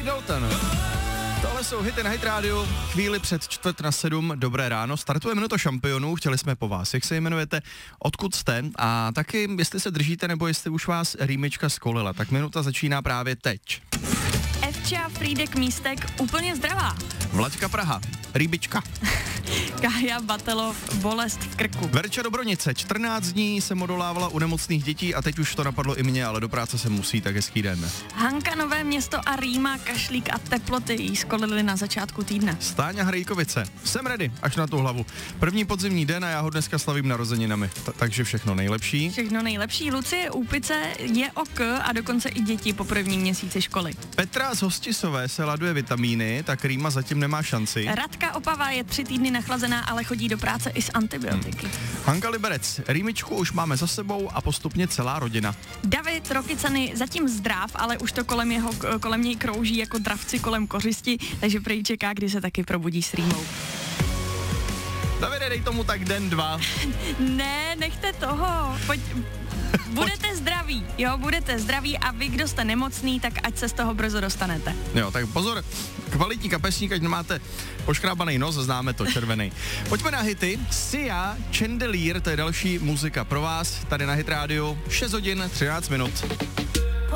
Dalton. Tohle jsou hity na Hit Radio, chvíli před 6:45, dobré ráno, startuje minuta šampionů, chtěli jsme po vás, jak se jmenujete, odkud jste a taky, jestli se držíte nebo jestli už vás rýmička skolila, tak minuta začíná právě teď. Evča Frýdek Místek úplně zdravá. Vlaďka Praha, rýbička. Kája Batelov, bolest v krku. Verča Dobronice, 14 dní jsem odolávala u nemocných dětí a teď už to napadlo i mě, ale do práce se musí, tak hezký den. Hanka Nové Město a Rýma, kašlík a teploty jí skolily na začátku týdne. Stáňa Hrejkovice, jsem ready, až na tu hlavu. První podzimní den a já ho dneska slavím narozeninami, takže všechno nejlepší. Všechno nejlepší. Lucie Úpice je ok a dokonce i děti po prvním měsíci školy. Petra z Hostisové se laduje vitamíny, tak Rýma zatím nemá šanci. Radka Opava je 3 týdny nachlazená, ale chodí do práce i s antibiotiky. Hanka Liberec, rýmičku už máme za sebou a postupně celá rodina. David Rokycany zatím zdrav, ale už to kolem něj krouží jako dravci kolem kořisti, takže prý čeká, kdy se taky probudí s rýmou. Davide, dej tomu tak den, 2. Ne, nechte toho. Budete zdraví, jo, budete zdraví a vy, kdo jste nemocný, tak ať se z toho brzo dostanete. Jo, tak pozor, kvalitní kapesník, ať nemáte poškrábaný nos, známe to, červený. Pojďme na hity. Sia, Chandelier, to je další muzika pro vás, tady na Hit Radio, 6 hodin, 13 minut.